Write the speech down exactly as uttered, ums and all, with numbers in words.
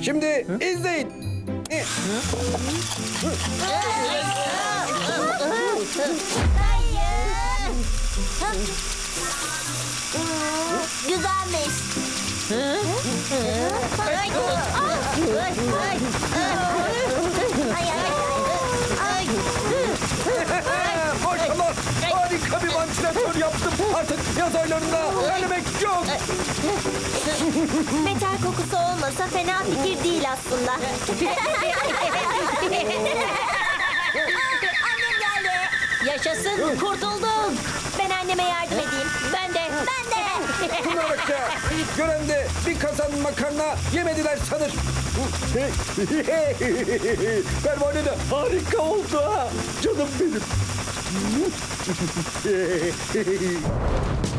Şimdi izleyin. Hayır. Güzelmiş. Ay, ay, ay. Ay, ay, ay. Maşallah, harika bir vantilatör yaptım. Artık yaz aylarında ölmek yok. Metal kokusu olmasa fena fikir değil aslında. Annem geldi. Yaşasın, kurtuldum. Ben anneme yardım edeyim. Ben de. Ben de. Şuna bak ya. Gören de bir kazan makarna yemediler sanır. Pervane de harika oldu ha. Canım benim.